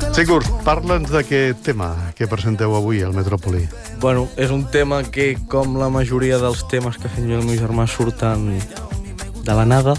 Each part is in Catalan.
Sigur, parla'ns d'aquest tema que presenteu avui al Metròpoli. Bueno, és un tema que, com la majoria dels temes que fem jo i el meu germà, surten de la nada.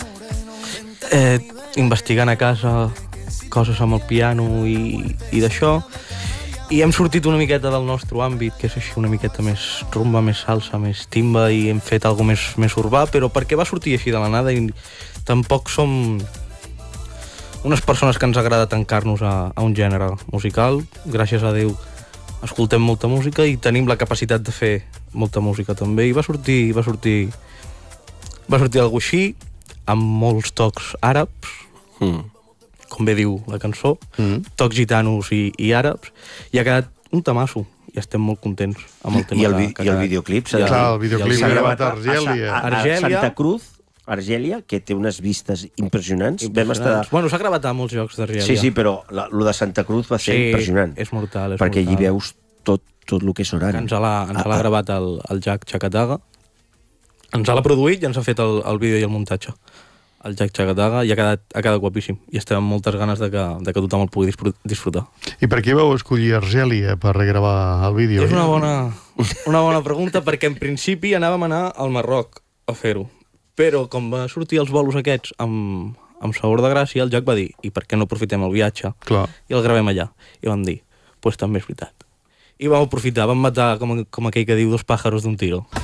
Investigant a casa coses amb el piano i d'això. I hem sortit una miqueta del nostre àmbit, que és així una miqueta més rumba, més salsa, més timba, i hem fet alguna més urbà, però perquè va sortir així de la nada i tampoc som unes persones que ens agrada tancar-nos a un gènere musical. Gràcies a Déu escoltem molta música i tenim la capacitat de fer molta música també, i va sortir alguna així, amb molts tocs àrabs, com bé diu la cançó, tocs gitanos i àrabs, i ha quedat un tamasso, i estem molt contents amb el tema. I el videoclip? Clar, el videoclip s'ha gravat a Argèlia. A Santa Cruz, Argèlia, que té unes vistes impressionants. Bueno, s'ha gravat a molts llocs d'Argèlia. Sí, però lo de Santa Cruz va ser impressionant. És mortal, és perquè mortal. allí veus tot el que és horari. Ens l'ha gravat el Jack Chakataga. Ens l'ha produït i ens ha fet el vídeo i el muntatge. El Jack Chakataga, i ha quedat guapíssim. I estem amb moltes ganes de que tothom el pugui disfrutar. I per què vau escollir Argèlia per regravar el vídeo? És una bona pregunta, perquè en principi anàvem a anar al Marroc a fer-ho. Però com va sortir els bolos aquests amb sabor de gràcia, el Jack va dir, i per què no aprofitem el viatge? Clar. I el gravem allà. I vam dir, doncs també és veritat. I vam aprofitar, vam matar, com aquell que diu, 2 pájaros d'un tiro.